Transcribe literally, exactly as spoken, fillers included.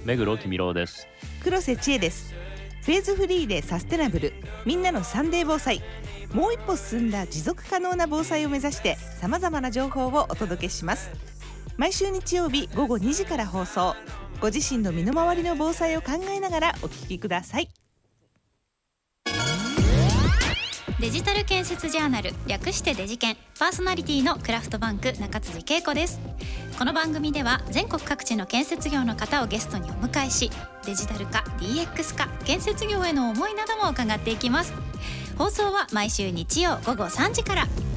目黒君郎です。 黒瀬千恵です。フェーズフリーでサステナブル、みんなのサンデー防災、もう一歩進んだ持続可能な防災を目指して様々な情報をお届けします。毎週日曜日午後にじから放送。ご自身の身の回りの防災を考えながらお聞きください。 デジタル建設ジャーナル、略してデジケン、パーソナリティのクラフトバンク中辻恵子です。この番組では全国各地の建設業の方をゲストにお迎えし、デジタル化、 ディーエックス 化、建設業への思いなども伺っていきます。放送は毎週日曜午後さんじから。